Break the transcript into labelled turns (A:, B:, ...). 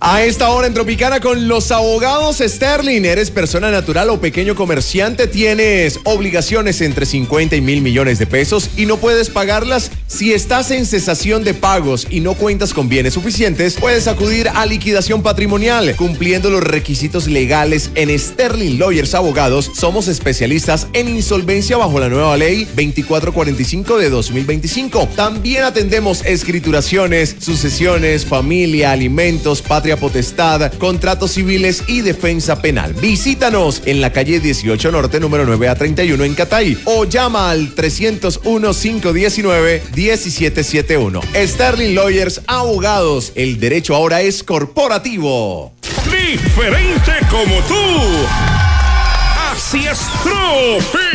A: A esta hora en Tropicana con los abogados Sterling. ¿Eres persona natural o pequeño comerciante? ¿Tienes obligaciones entre 50 y 1.000 millones de pesos y no puedes pagarlas? Si estás en cesación de pagos y no cuentas con bienes suficientes, puedes acudir a liquidación patrimonial. Cumpliendo los requisitos legales en Sterling Lawyers Abogados, somos especialistas en insolvencia bajo la nueva ley 2445 de 2025. También atendemos escrituraciones, sucesiones, familia, alimentos, patria potestad, contratos civiles y defensa penal. Visítanos en la calle 18 Norte, número 9A31 en Catay, o llama al 301-519-1771. Sterling Lawyers Abogados. El derecho ahora es corporativo.
B: Diferente como tú. Así es, Tropi.